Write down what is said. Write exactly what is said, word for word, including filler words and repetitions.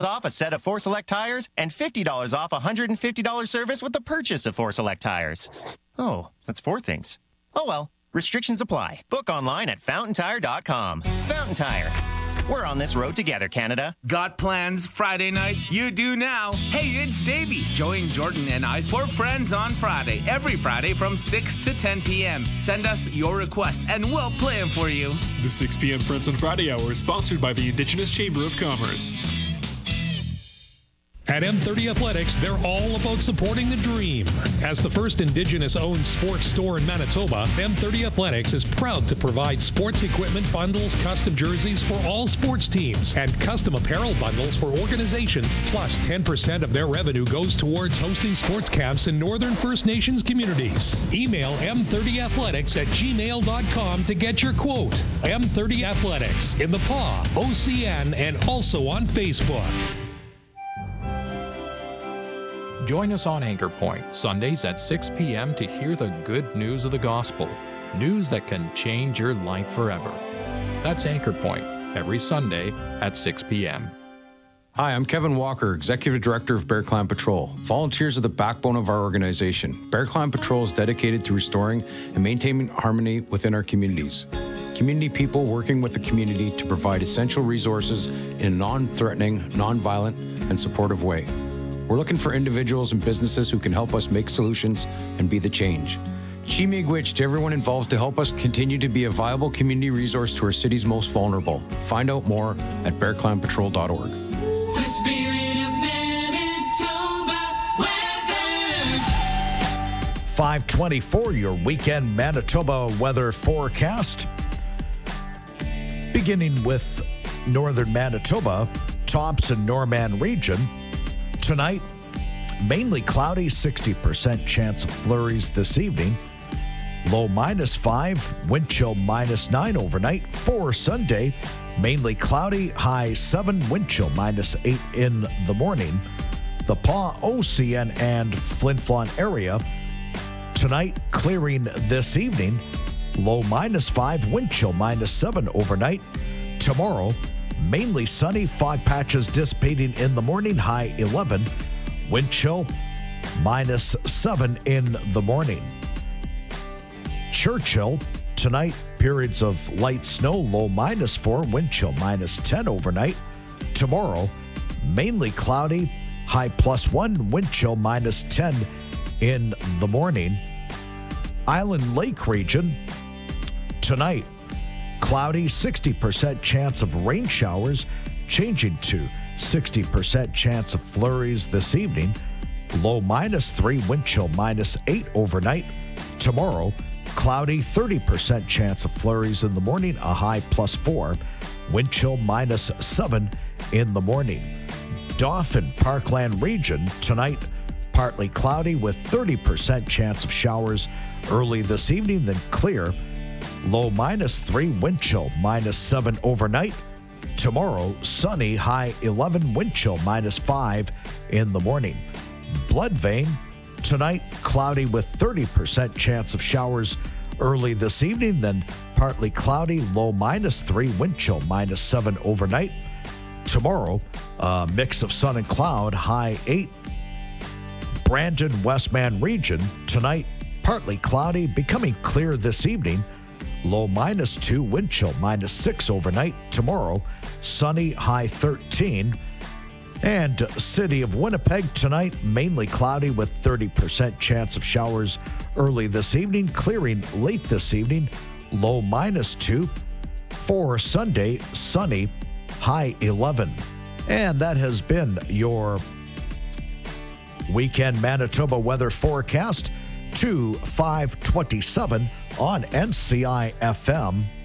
off a set of Four Select tires and fifty dollars off a one hundred fifty dollars service with the purchase of Four Select tires. Oh, that's four things. Oh well, restrictions apply. Book online at fountain tire dot com. Fountain Tire. We're on this road together, Canada. Got plans Friday night? You do now. Hey, it's Davey. Join Jordan and I for Friends on Friday. Every Friday from six to ten p.m. Send us your requests and we'll play them for you. The six p.m. Friends on Friday hour is sponsored by the Indigenous Chamber of Commerce. At M thirty Athletics, they're all about supporting the dream. As the first Indigenous-owned sports store in Manitoba, M thirty Athletics is proud to provide sports equipment bundles, custom jerseys for all sports teams, and custom apparel bundles for organizations. Plus, ten percent of their revenue goes towards hosting sports camps in Northern First Nations communities. Email m thirty athletics at gmail dot com to get your quote. M thirty Athletics in the Paw, O C N, and also on Facebook. Join us on Anchor Point, Sundays at six p.m. to hear the good news of the gospel. News that can change your life forever. That's Anchor Point, every Sunday at six p.m. Hi, I'm Kevin Walker, Executive Director of Bear Clan Patrol. Volunteers are the backbone of our organization. Bear Clan Patrol is dedicated to restoring and maintaining harmony within our communities. Community people working with the community to provide essential resources in a non-threatening, non-violent, and supportive way. We're looking for individuals and businesses who can help us make solutions and be the change. Chi-miigwech to everyone involved to help us continue to be a viable community resource to our city's most vulnerable. Find out more at bear clan patrol dot org. The spirit of Manitoba weather. five twenty-four, your weekend Manitoba weather forecast. Beginning with northern Manitoba, Thompson, Norman region. Tonight, mainly cloudy, sixty percent chance of flurries this evening. Low minus five, wind chill minus nine overnight. For Sunday, mainly cloudy, high seven, wind chill minus eight in the morning. The Paw, O C N, and Flin Flon area. Tonight, clearing this evening. Low minus five, wind chill minus seven overnight. Tomorrow, mainly sunny, fog patches dissipating in the morning, high eleven. Wind chill minus seven in the morning. Churchill, tonight, periods of light snow, low minus four, wind chill minus ten overnight. Tomorrow, mainly cloudy, high plus one, wind chill minus ten in the morning. Island Lake region, tonight, cloudy, sixty percent chance of rain showers, changing to sixty percent chance of flurries this evening. Low minus three, wind chill minus eight overnight. Tomorrow, cloudy, thirty percent chance of flurries in the morning, a high plus four. Wind chill minus seven in the morning. Dauphin Parkland region, tonight, partly cloudy with thirty percent chance of showers early this evening, then clear. Low minus three, wind chill minus seven overnight. Tomorrow, sunny, high eleven, wind chill minus five in the morning. Bloodvein, tonight, cloudy with thirty percent chance of showers early this evening, then partly cloudy, low minus three, wind chill minus seven overnight. Tomorrow, a mix of sun and cloud, high eight. Brandon Westman region, tonight, partly cloudy, becoming clear this evening. Low minus two, wind chill minus six overnight. Tomorrow, sunny, high thirteen. And City of Winnipeg tonight, mainly cloudy with thirty percent chance of showers early this evening, clearing late this evening. Low minus two. For Sunday, sunny, high eleven. And that has been your weekend Manitoba weather forecast to five twenty-seven on N C I F M.